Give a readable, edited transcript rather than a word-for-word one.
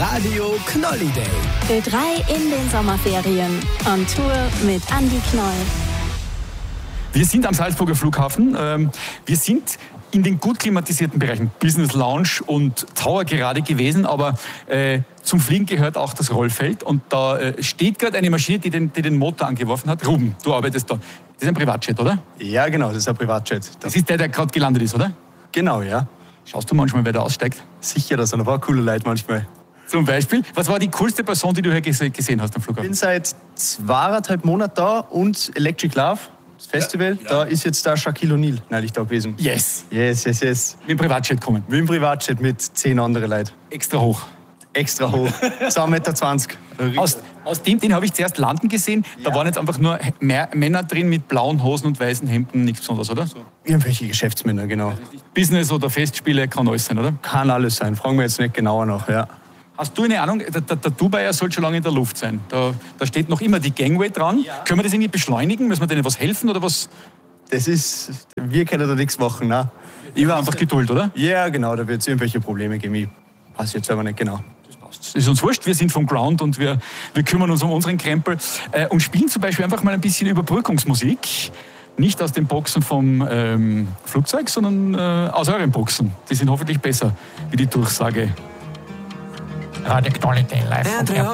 Radio Knolliday. Ö3 in den Sommerferien. On Tour mit Andi Knoll. Wir sind am Salzburger Flughafen. Wir sind in den gut klimatisierten Bereichen Business Lounge und Tower gerade gewesen, aber zum Fliegen gehört auch das Rollfeld. Und da steht gerade eine Maschine, die den Motor angeworfen hat. Ruben, du arbeitest da. Das ist ein Privatjet, oder? Ja, genau, das ist ein Privatjet. Das ist der gerade gelandet ist, oder? Genau, ja. Schaust du manchmal, wer da aussteigt? Sicher, da sind ein paar coole Leute manchmal. Zum Beispiel. Was war die coolste Person, die du hier gesehen hast am Ich Flughafen? bin seit 2,5 Monaten da und Electric Love, das Festival, da ist jetzt der Shaquille O'Neal neulich da gewesen. Yes. Yes. Mit dem Privatjet kommen. Mit dem Privatjet mit 10 anderen Leuten. Extra hoch. Extra hoch. 2,20 Meter. Aus den habe ich zuerst landen gesehen. Da waren jetzt einfach nur Männer drin mit blauen Hosen und weißen Hemden, nichts Besonderes, oder? Irgendwelche Geschäftsmänner, genau. Business oder Festspiele, kann alles sein, oder? Kann alles sein, fragen wir jetzt nicht genauer nach, ja. Hast du eine Ahnung, der Dubaier soll schon lange in der Luft sein. Da steht noch immer die Gangway dran. Ja. Können wir das irgendwie beschleunigen? Müssen wir denen was helfen oder was? Wir können da nichts machen, ne? Ich war einfach Geduld, oder? Ja, genau, da wird es irgendwelche Probleme geben. Ich weiß jetzt aber nicht genau. Das ist uns wurscht, wir sind vom Ground und wir kümmern uns um unseren Krempel und spielen zum Beispiel einfach mal ein bisschen Überbrückungsmusik. Nicht aus den Boxen vom Flugzeug, sondern aus euren Boxen. Die sind hoffentlich besser, wie die Durchsage. Radio Knolliday live vom